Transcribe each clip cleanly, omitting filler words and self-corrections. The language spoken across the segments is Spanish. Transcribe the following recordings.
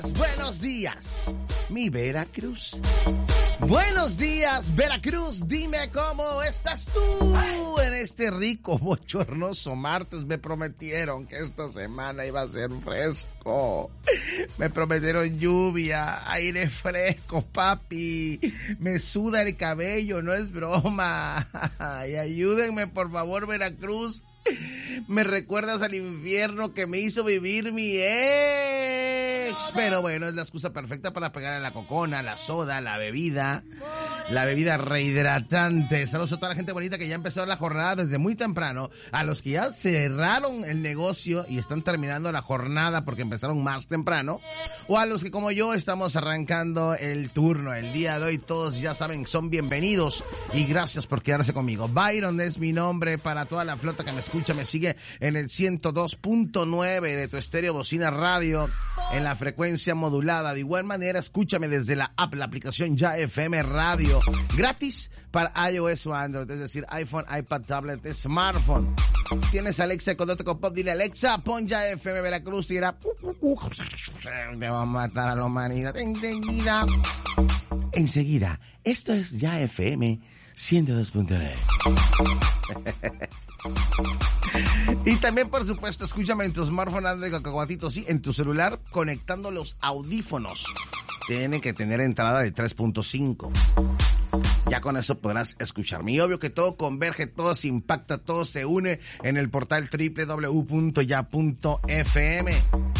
Buenos días, mi Veracruz. Buenos días, Veracruz. Dime cómo estás tú en este rico, bochornoso martes. Me prometieron que esta semana iba a ser fresco. Me prometieron lluvia, aire fresco, papi. Me suda el cabello, no es broma. Y ayúdenme, por favor, Veracruz. Me recuerdas al infierno que me hizo vivir mi ex. Pero bueno, es la excusa perfecta para pegar a la cocona, la soda, la bebida rehidratante. Saludos a toda la gente bonita que ya empezó la jornada desde muy temprano. A los que ya cerraron el negocio y están terminando la jornada porque empezaron más temprano. O a los que como yo estamos arrancando el turno el día de hoy. Todos ya saben, son bienvenidos y gracias por quedarse conmigo. Byron es mi nombre para toda la flota que me escucha, me sigue en el 102.9 de tu estéreo bocina radio en la frecuencia modulada. De igual manera, escúchame desde la app, la aplicación Ya FM Radio, gratis para iOS o Android, es decir, iPhone, iPad, tablet, smartphone. Tienes Alexa, cuando te pop, dile Alexa, pon Ya FM Veracruz y irá. Te va a matar a la humanidad enseguida. Esto es Ya FM 102.9. Y también, por supuesto, escúchame en tu smartphone, Android, cacahuatito, sí, en tu celular, conectando los audífonos. Tiene que tener entrada de 3.5. Ya con eso podrás escucharme. Y obvio que todo converge, todo se impacta, todo se une en el portal www.ya.fm.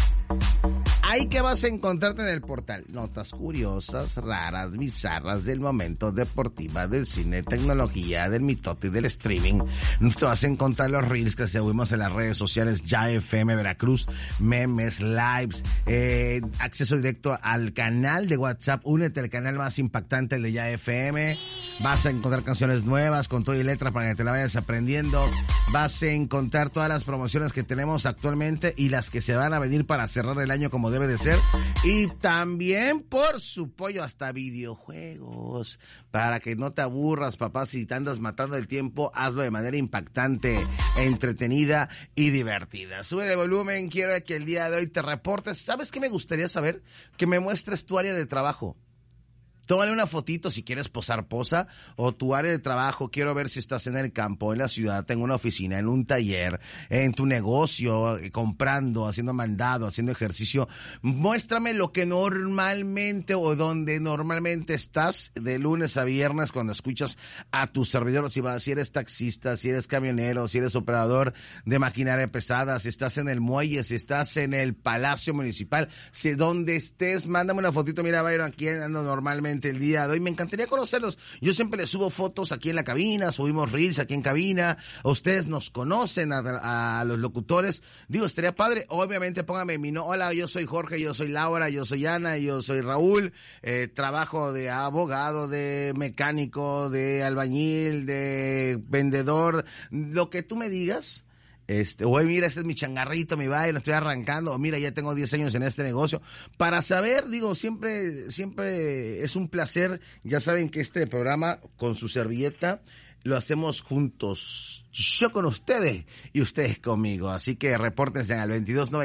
Ahí que vas a encontrarte en el portal: notas curiosas, raras, bizarras del momento, deportiva, del cine, tecnología, del mitote y del streaming. Te vas a encontrar los reels que subimos en las redes sociales Ya FM Veracruz, memes, lives, acceso directo al canal de WhatsApp. Únete al canal más impactante, el de Ya FM. Vas a encontrar canciones nuevas con todo y letra para que te la vayas aprendiendo. Vas a encontrar todas las promociones que tenemos actualmente y las que se van a venir para cerrar el año como debe de ser. Y también, por su pollo, hasta videojuegos. Para que no te aburras, papá, si te andas matando el tiempo, hazlo de manera impactante, entretenida y divertida. Sube el volumen, quiero que el día de hoy te reportes. ¿Sabes qué me gustaría saber? Que me muestres tu área de trabajo. Tómale una fotito, si quieres posar, posa, o tu área de trabajo. Quiero ver si estás en el campo, en la ciudad, en una oficina, en un taller, en tu negocio, comprando, haciendo mandado, haciendo ejercicio. Muéstrame lo que normalmente o donde normalmente estás de lunes a viernes cuando escuchas a tu servidor. Si eres taxista, si eres camionero, si eres operador de maquinaria pesada, si estás en el muelle, si estás en el Palacio Municipal, si donde estés, mándame una fotito. Mira, Byron, aquí ando normalmente el día de hoy. Me encantaría conocerlos. Yo siempre les subo fotos aquí en la cabina, subimos reels aquí en cabina. Ustedes nos conocen a los locutores. Digo, estaría padre. Obviamente póngame mi no. Hola, yo soy Jorge, yo soy Laura, yo soy Ana, yo soy Raúl. Trabajo de abogado, de mecánico, de albañil, de vendedor. Lo que tú me digas. Oye, mira, este es mi changarrito, mi baile, estoy arrancando, o mira, ya tengo 10 años en este negocio. Para saber, digo, siempre es un placer. Ya saben que este programa, con su servilleta, lo hacemos juntos. Yo con ustedes y ustedes conmigo. Así que repórtense al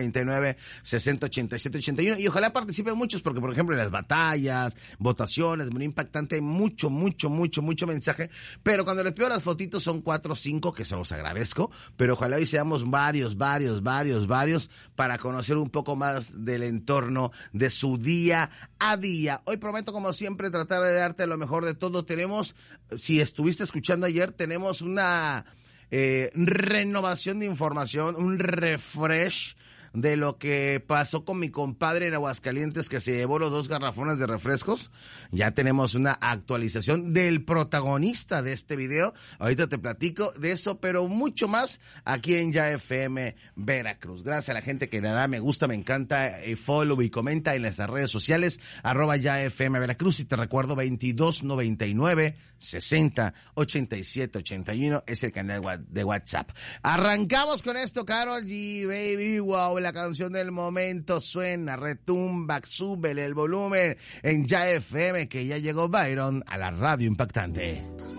2299-608781 y ojalá participen muchos porque, por ejemplo, en las batallas, votaciones, muy impactante, mucho mensaje. Pero cuando les pido las fotitos son 4 o 5 que se los agradezco. Pero ojalá hoy seamos varios para conocer un poco más del entorno de su día a día. Hoy prometo, como siempre, tratar de darte lo mejor de todo. Tenemos, si estuviste escuchando ayer, tenemos una renovación de información, un refresh de lo que pasó con mi compadre en Aguascalientes, que se llevó los 2 garrafones de refrescos. Ya tenemos una actualización del protagonista de este video. Ahorita te platico de eso, pero mucho más aquí en Ya FM Veracruz. Gracias a la gente que le da me gusta, me encanta, follow y comenta en las redes sociales, @Ya FM Veracruz. Y te recuerdo, 2299-608781 es el canal de WhatsApp. Arrancamos con esto, Karol G, baby, wow. La canción del momento suena, retumba, súbele el volumen en Ya FM, que ya llegó Byron a la radio impactante.